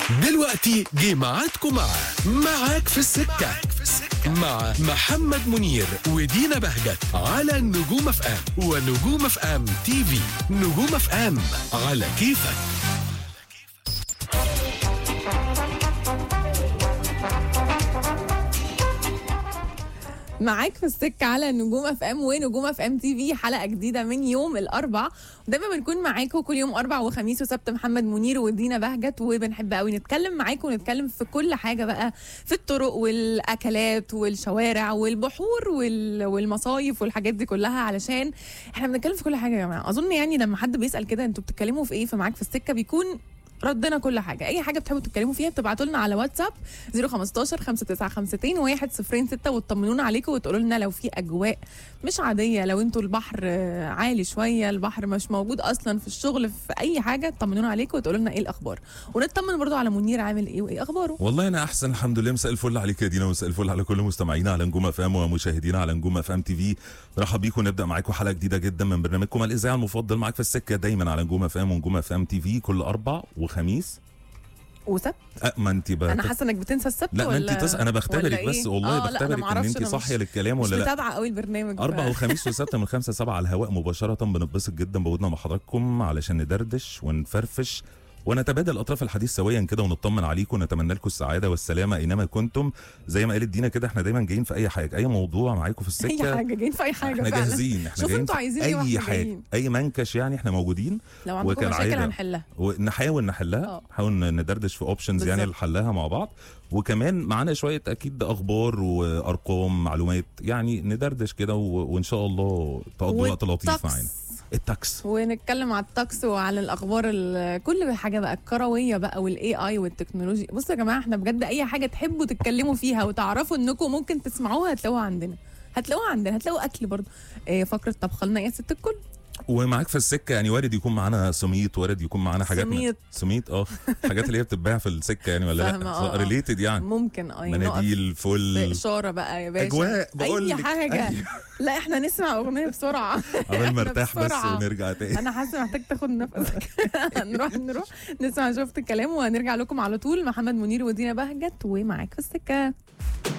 دلوقتي جه ميعادكم معاك في السكة مع محمد منير ودينا بهجت على نجوم اف ام ونجوم اف ام تي في. نجوم اف ام على كيفك. معاك في السكة على نجوم اف ام ونجوم اف ام تي في، حلقة جديدة من يوم الاربع. ودايما بنكون معاكم كل يوم اربع وخميس وسبت، محمد منير ودينا بهجت، وبنحب قوي نتكلم معاكم ونتكلم في كل حاجة بقى، في الطرق والاكلات والشوارع والبحور والمصايف والحاجات دي كلها، علشان احنا بنتكلم في كل حاجة يا جماعة. اظن يعني لما حد بيسأل كده انتوا بتتكلموا في ايه، فمعاك في السكة بيكون ردنا كل حاجه. اي حاجه بتحبوا تتكلموا فيها بتبعتوا لنا على واتساب 015 5952 106 وتطمنونا عليكم وتقولوا لنا لو في اجواء مش عاديه، لو انتوا البحر عالي شويه، البحر مش موجود اصلا في الشغل، في اي حاجه تطمنونا عليكم وتقولوا لنا ايه الاخبار، ونطمن برضو على منير عامل ايه وايه اخباره. والله انا احسن الحمد لله. مساء الفل عليك يا دينا، ومساء الفل على كل مستمعينا على نجوم اف ام ومشاهدينا على نجوم اف ام تي في. برحب بيكم، نبدا معاكم حلقه جديده جدا من برنامجكم الاذاعي المفضل معاك في السكه، دايما على نجوم اف ام ونجوم اف ام تي في، كل اربع وخميس وسبت. ما انت انا حاسه انك بتنسى السبت. لا ولا ما انت انا بختبرك إيه؟ بس والله بختبرك ان انت صاحيه للكلام ولا لا. مش متابعه قوي البرنامج. اربع وخميس وسبت من 5 ل 7 على الهواء مباشره. بنتبسط جدا بوجودنا مع حضراتكم علشان ندردش ونفرفش ونتبادل اطراف الحديث سويا كده، ونطمن عليكم ونتمنى لكم السعاده والسلامه اينما كنتم. زي ما قالت دينا كده، احنا دايما جايين في اي حاجه، اي موضوع معاكم في السكه، اي حاجه جايين في اي حاجه، احنا فعلا جاهزين. احنا شوفوا انتوا عايزين اي حاجه جايين. اي منكش يعني احنا موجودين. لو عندكم مشاكل هنحلها ونحاول نحلها، نحاول ندردش في اوبشنز يعني لحلها مع بعض. وكمان معانا شويه اكيد اخبار وارقام معلومات، يعني ندردش كده وان شاء الله تقضوا وقت لطيف معانا. التاكس، ونتكلم على التاكس وعلى الاخبار، كل حاجه بقى الكرويه بقى والاي اي والتكنولوجيا. بصوا يا جماعه، احنا بجد اي حاجه تحبوا تتكلموا فيها وتعرفوا انكم ممكن تسمعوها هتلاقوها عندنا، هتلاقوا اكل برضه. فقره طبخ لنا يا ست الكل. ومعاك في السكه يعني وارد يكون معانا سميط، وارد يكون معانا حاجات سميط حاجات اللي هي بتتباع في السكه يعني، ولا لا ريليتد يعني ممكن مناديل فل اشاره بقى يا باشا، اجواء بقول اي حاجه. لا احنا نسمع اغنيه بسرعه قبل ما ارتاح بس ونرجع تاني. انا حاسه محتاج تاخد نفسك. نروح نسمع شفت الكلام وهنرجع لكم على طول. محمد منير ودينا بهجت ومعاك في السكه.